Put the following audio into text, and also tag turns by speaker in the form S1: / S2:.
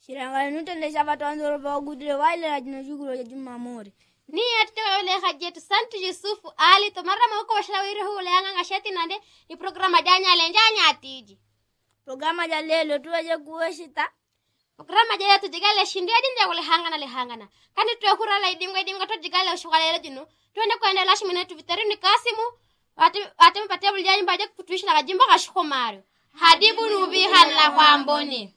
S1: Shiranga nutende shabatanzoro ba gudre wale rajino juguro ya Jumamori.
S2: Ni atole hajetu Santu Yusufu Ali to marama uko washawiri hule anga ngashati nande ni programa janya lenjanya atiji.
S1: Programa ja lelo tuwaje kuweshita.
S2: Programa jaya tujigale shindia dinja wale hangana. Kani tuwe hurala idimga tujigale ushugale jino. Tuwende kuende lashi minetu vitarini kasimu. Ati mpatia bulijani mbaje kutuishi na kajimba kashuko mario. Hadibu nubi hanla kwa amboni.